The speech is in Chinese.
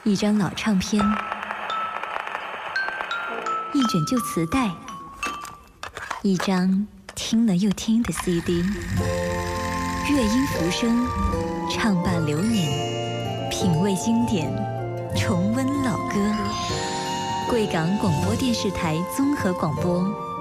一张老唱片，一卷旧磁带，一张听了又听的 CD。乐音浮生，唱罢流年，品味经典，重温老歌。贵港广播电视台综合广播。